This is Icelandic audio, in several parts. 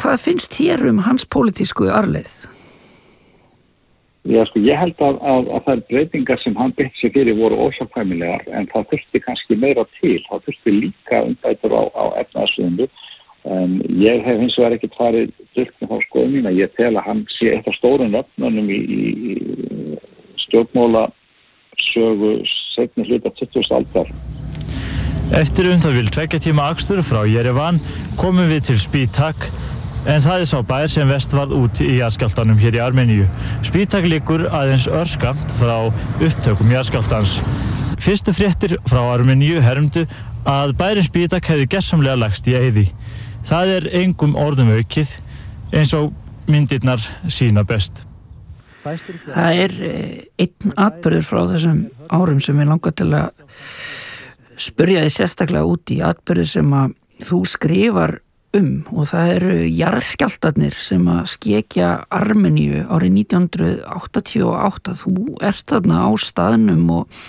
hvað finnst þér hans pólitísku arfleið? Já, sko, ég held að þær breytingar sem hann beitti sig fyrir voru óhjákvæmilegar, en það þurfti kannski meira til. Það þurfti líka umbætur á efnahagsviðinu. Ég hef hins vegar ekkert farið dult með þá skoðun mína. Ég tel að hann sé eitt af stórum nöfnunum í stjórnmála sögu seinni hluta 20. aldar. Eftir það vil 2 tíma akstur frá Jerevan komum við til Spitak, en það sá bær sem vest varð út í jarðskjálftanum hér í Armeníu. Spitak liggur aðeins örskammt frá upptökum jarðskjálftans. Fyrstu fréttir frá Armeníu hermdu að bærinn Spitak hefði gersamlega lagst í eyði. Það engum orðum aukið, eins og myndirnar sýna best. Það einn atburður frá þessum árum sem ég langar til að spyrja þig sérstaklega út í, atburður sem að þú skrifar og það jarðskjálftarnir sem að skekja Armeníu árið 1988. Þú ert þarna á staðnum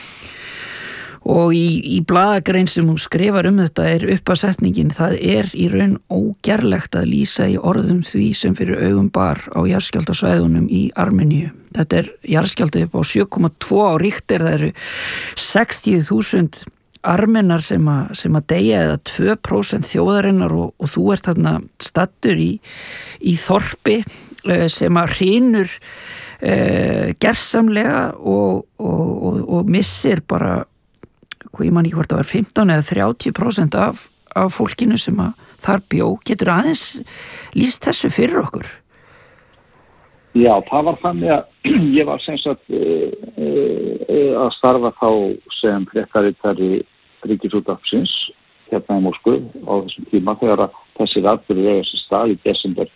og í blaðagrein sem hún skrifar þetta uppasetningin, það í raun ógerlegt að lýsa í orðum því sem fyrir augum bar á jarðskjálftasvæðunum í Armeníu. Þetta jarðskjálfti upp á 7,2 á Richter, það 60.000 Armenar sem að deyja eða 2% þjóðarinnar og þú ert þarna staddur í þorpi sem að hrynur gersamlega og missir bara, ég man ekki hvort það var 15 eða 30% af fólkinu sem að þar bjó. Getur aðeins lýst þessu fyrir okkur? Já, það var þannig að ég var sem sagt að starfa þá sem fréttaritari Ríkisútvarpsins hérna í Moskvu á þessum tíma þegar að þessi atburður eiga sér stað í desember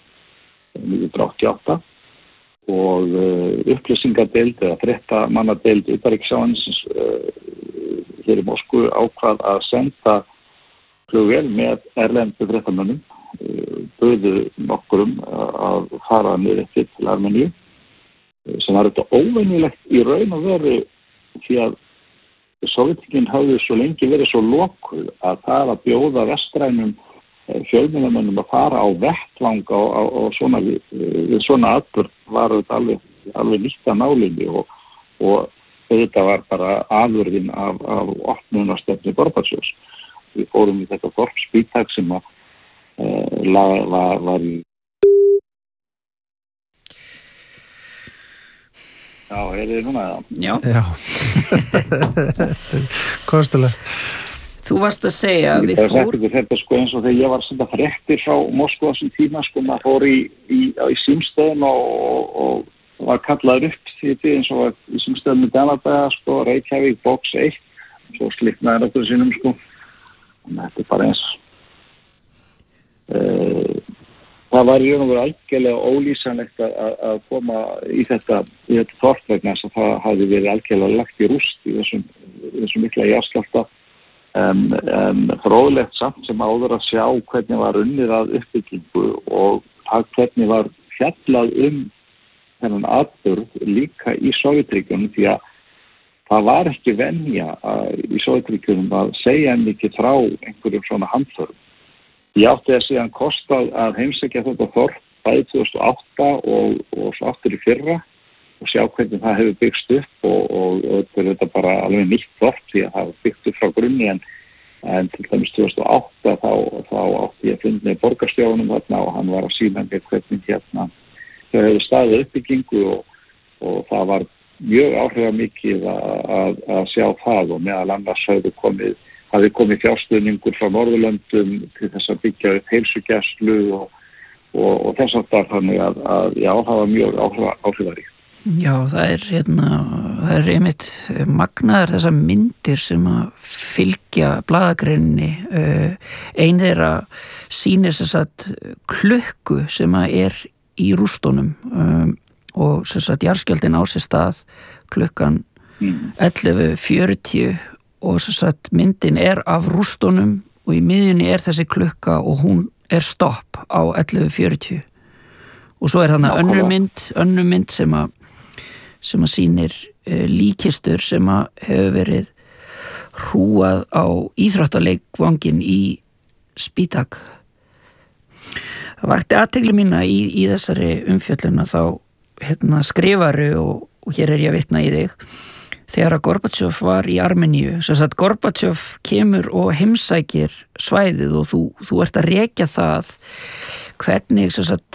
1988 og upplýsingadeild eða fréttamannadeild utanríkisráðuneytisins hér í Moskvu ákvað að senda flugvél með erlendu fréttamönnum, buðu nokkurum að fara niður eftir til Armeníu, sem var þetta óvenjulegt í raun og veru því að Sovétríkin hafði svo lengi verið svo lokuð að það að bjóða vestrænum fjölmiðlamönnum að fara á vettvang á svona við svona atburð var þetta alveg nýtt af nálinni og þetta var bara afurðin af opnunarstefnu Gorbatsjovs. Við fórum í þetta þorp Spitak sem að var í Já, þið núna eða? Já. Kostulegt. Þú varst að segja að við þetta sko eins og þegar ég var að senda fréttir frá Moskva á þessum tíma, sko maður fór í símstöðum og var kallaður upp því eins og í símstöðum í Danadaga, sko, Reykjavík, box 1, svo sliknaði þetta sínum, sko. Þetta bara eins. Það var í raun og veru algjörlega ólýsanlegt að koma í þetta þorp vegna þess að það hafði verið algjörlega lagt í rúst í þessum mikla jarðskjálfta. Fróðlegt samt sem áður að sjá hvernig var unnið að uppbyggingu og hvernig var fjallað þennan atburð líka í Sovétríkjunum því að það var ekki venja í Sovétríkjunum að segja mikið frá einhverjum svona hamförum. Ég átti að síðan kosta að heimsækja þetta þorp bæði 2008 og svo aftur í fyrra og sjá hvernig það hefur byggst upp og þetta bara alveg nýtt þorp því að það hefur byggt upp frá grunni en til dæmis 2008 þá átti ég að funda með borgarstjóranum þarna og hann var að sýna mér hvernig hérna þau hefur staðið uppbyggingu og það var mjög áhrifamikið að sjá það og meðal annars hafi komið fjárstuðningur frá Norðurlöndum til þess að byggja upp heilsugæslu og þess aftar þannig að já, það var mjög áhrifaríkt. Já, það einmitt magnaðar þessar myndir sem að fylgja blaðagreininni. Ein þeirra sýnir þess að klukku sem að í rústunum og þess að jarðskjálftinn á sér stað klukkan 11:40 og þess að myndin af rústunum og í miðjunni þessi klukka og hún stopp á 11:40 og svo þarna önnur mynd sem að sýnir líkistur sem að hefur verið hrúað á íþróttaleikvanginn í Spitak. Það vakti athygli mína í þessari umfjöllun að þá skrifaru og hér ég að vitna í þig þegar að Gorbatsjov var í Armeníu. Svo að Gorbatsjov kemur og heimsækir svæðið og þú ert að rekja það hvernig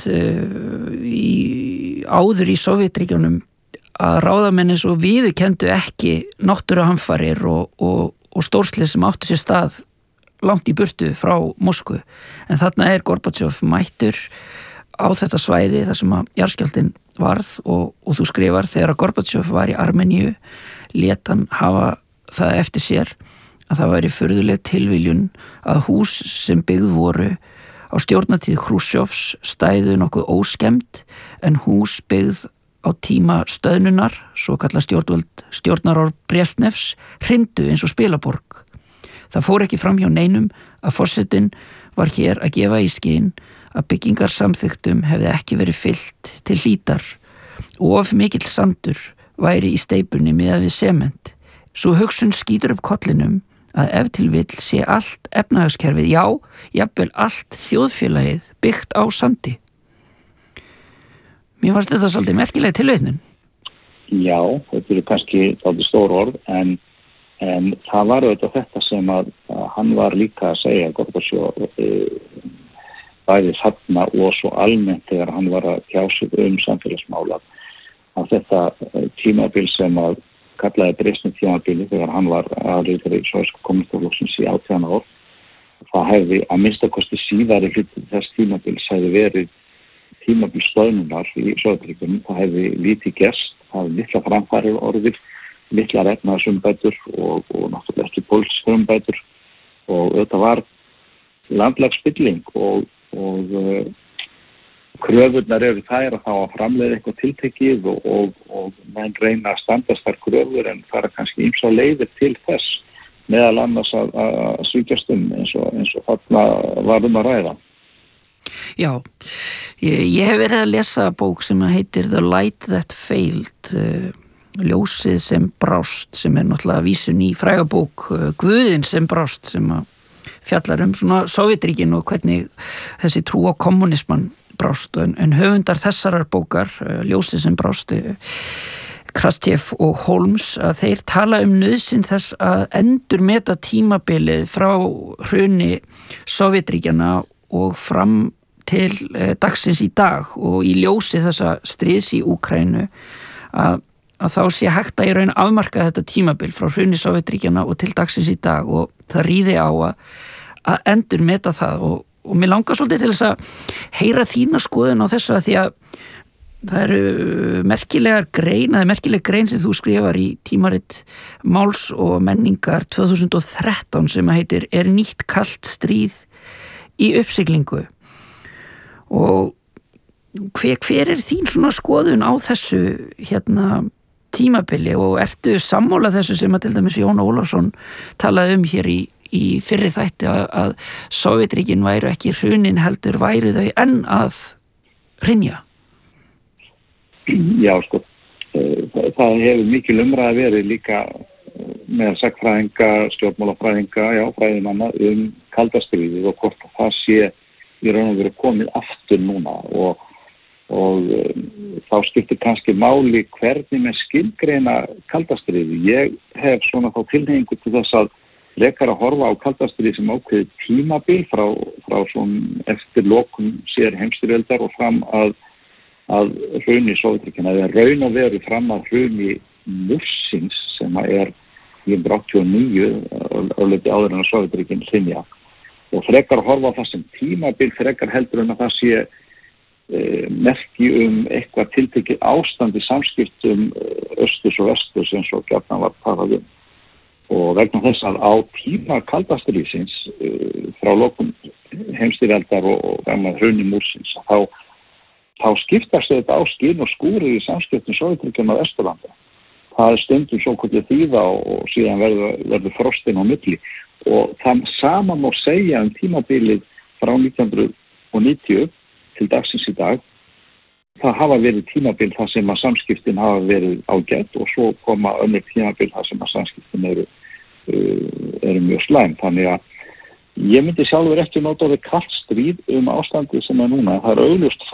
áður í Sovétríkjunum að ráðamenn svo viðurkenndu ekki náttúruhamfarir og stórslið sem áttu sér stað langt í burtu frá Moskvu. En þarna Gorbatsjov mættur á þetta svæði þar sem að jarðskjálftinn varð og þú skrifar þegar að Gorbatsjov var í Armeníu lét hann hafa það eftir sér að það væri furðuleg tilviljun að hús sem byggð voru á stjórnartíð Hrúsjovs stæðu nokkuð óskemmt en hús byggð á tíma stöðnunar, svo kallað stjórnarár Brezhnevs, hryndu eins og spilaborg. Það fór ekki fram hjá neinum að forsetinn var hér að gefa í skyn að byggingarsamþyktum hefði ekki verið fyllt til hlítar og of mikill sandur væri í steypunni miðað við sement. Svo hugsun skýtur upp kollinum að ef til vill sé allt efnahagskerfið, já, jafnvel allt þjóðfélagið byggt á sandi. Mér fannst þetta svolítið merkileg tilvitnun. Já, þetta kannski svolítið stór orð, en það var auðvitað þetta sem að hann var líka að segja, Gorbatsjov, bæði þarna og svo almennt þegar hann var að tjá sig samfélagsmála, að þetta tímabil sem að kallaði Brezhnev tímabili þegar hann var aðriðari sovésku kommunistaflokksins í 18 ár, það hefði að minnstakosti síðari hluti þess tímabils hefði verið tímabil stöðnunar í Sovétríkjunum. Það hefði lítið gerst, það hefði litla framfarir orðið, litlar efnahagsumbætur og náttúrulega ekki pólitískar umbætur og þetta var landslagsspilling og kröfurnar eru þær að þá að framleiða eitthvað tiltekið og menn reyna að standast þær kröfur en fara kannski ýmsa leiðir til þess meðal annars að svíkjast eins og þarna var að ræða. Já, ég hef verið að lesa bók sem heitir The Light That Failed, ljósið sem brást, sem náttúrulega vísun í fræga bók Guðinn sem brást, sem fjallar svona Sovétríkin og hvernig þessi trú á kommunismann brást, en höfundar þessarar bókar, ljósið sem brást, Krastjev og Holmes, að þeir tala nauðsyn þess að endurmeta tímabilið frá hruni Sovétríkjanna og fram til dagsins í dag og í ljósi þessa stríðs í Úkraínu að þá sé hægt að í raun afmarka þetta tímabil frá hruni Sovétríkjanna og til dagsins í dag og það ríði á að endurmeta það og mér langar svolítið til þess að heyra þína skoðun á þessu að því að það eru merkileg grein sem þú skrifar í tímarit Máls og menningar 2013 sem heitir Er nýtt kalt stríð í uppsiglingu og hver þín svona skoðun á þessu tímabili og ertu sammála þessu sem að til dæmis Jón Ólafsson talaði hér í fyrri þætti að Sovétríkin væru ekki hrunin heldur væru þau enn að hrynja? Já, sko, það hefur mikil umræða verið líka með sagnfræðinga, stjórnmálafræðinga, fræðimanna kalda stríðið og hvort það sé í raun og veru komið aftur núna og þá skiptir kannski máli hvernig með skilgreina kalda stríðið. Ég hef svona þá tilhneigingu til þess að frekar að horfa á kalda stríðið sem ákveðið tímabil frá svona eftir lokun síðari heimsstyrjöldar og fram að hruni Sovétríkjanna eða raun og veru fram að hruni Múrsins sem er 1989 örlítið áður en að Sovétríkin hrynja og frekar að horfa á það sem tímabil frekar heldur en að það sé merki eitthvað tiltekið ástand í samskiptum östurs og vesturs eins og gjarnan var talað og vegna þess að á tíma kalda stríðsins frá lokun heimsstyrjaldar og gamla hruni Múrsins þá skiptast þetta á skinn og skúrir í samskiptum Sovétríkjanna og Vesturlanda. Það stundum svo kvöldið þýða og síðan verður frostin á milli og það sama má segja tímabilið frá 1990 til dagsins í dag. Það hafa verið tímabil þar sem að samskiptin hafa verið ágætt og svo koma önnur tímabil þar sem að samskiptin eru mjög slæm. Þannig að Ég myndi sjálfur ekki nota orðið kalt stríð ástandið sem núna. Það augljóst